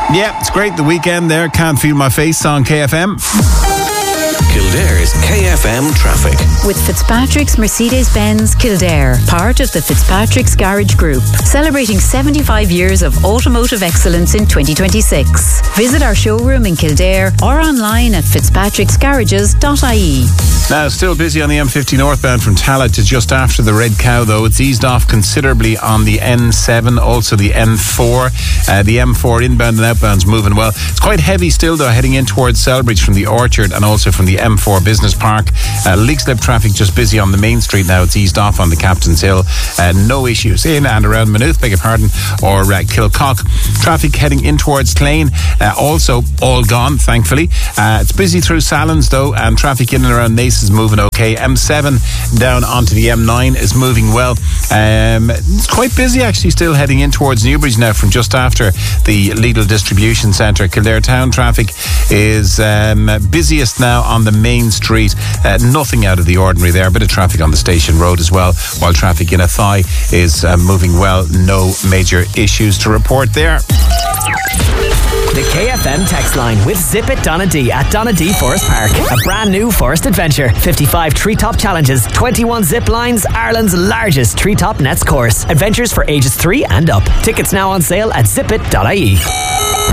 Yeah, it's great. The weekend there. Can't Feel My Face on KFM. Kildare's KFM traffic. With Fitzpatrick's Mercedes-Benz Kildare, part of the Fitzpatrick's Garage Group, celebrating 75 years of automotive excellence in 2026. Visit our showroom in Kildare or online at fitzpatricksgarages.ie. Now, still busy on the M50 northbound from Tallaght to just after the Red Cow, though. It's eased off considerably on the N7, also the N4. The M4 inbound and outbound's moving well. It's quite heavy still, though, heading in towards Selbridge from the Orchard and also from the M4 Business Park. Leixlip traffic just busy on the main street now. It's eased off on the Captain's Hill. No issues in and around Maynooth, beg your pardon, or Kilcock. Traffic heading in towards Clane, also all gone, thankfully. It's busy through Sallins, though, and traffic in and around Naas is moving okay. M7 down onto the M9 is moving well. It's quite busy, actually, still heading in towards Newbridge now from just after the Lidl Distribution Centre. Kildare Town traffic is busiest now on the main street. Nothing out of the ordinary there. A bit of traffic on the Station Road as well, while traffic in Athy is moving well. No major issues to report there. The KFM text line with Zip It Donadee at Donadee Forest Park. A brand new forest adventure. 55 treetop challenges, 21 zip lines, Ireland's largest treetop nets course. Adventures for ages 3 and up. Tickets now on sale at zipit.ie.